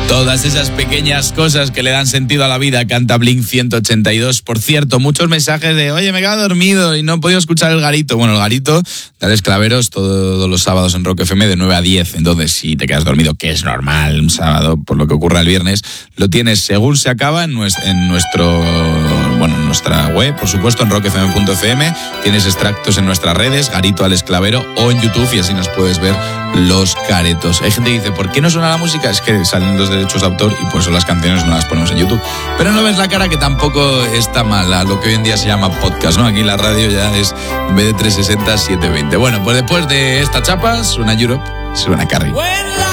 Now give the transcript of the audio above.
Todas esas pequeñas cosas que le dan sentido a la vida, canta Blink 182. Por cierto, muchos mensajes de, oye, me he quedado dormido y no he podido escuchar El Garito. Bueno, El Garito de Alex Claveros todos los sábados en Rock FM de 9 a 10. Entonces, si te quedas dormido, que es normal un sábado, por lo que ocurra el viernes, lo tienes según se acaba en nuestra web, por supuesto, en rockfm.fm. Tienes extractos en nuestras redes, Garito Alex Clavero, o en YouTube, y así nos puedes ver los caretos. Hay gente que dice, ¿por qué no suena la música? Es que salen los derechos de autor y por eso las canciones no las ponemos en YouTube. Pero no ves la cara, que tampoco está mal, a lo que hoy en día se llama podcast, ¿no? Aquí la radio ya es, en vez de 360, 720. Bueno, pues después de esta chapa, suena Europe, suena Carrie.